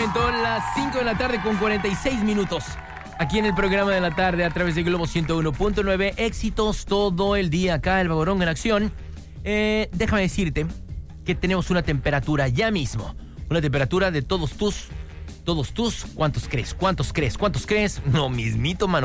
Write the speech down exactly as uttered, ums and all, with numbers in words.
momento, las cinco de la tarde con cuarenta y seis minutos. Aquí en el programa de la tarde a través de Globo ciento uno punto nueve. Éxitos todo el día acá, el Vaporón en acción. Eh, déjame decirte que tenemos una temperatura ya mismo. Una temperatura de todos tus... Todos tus... ¿Cuántos crees? ¿Cuántos crees? ¿Cuántos crees? No, mismito, mano.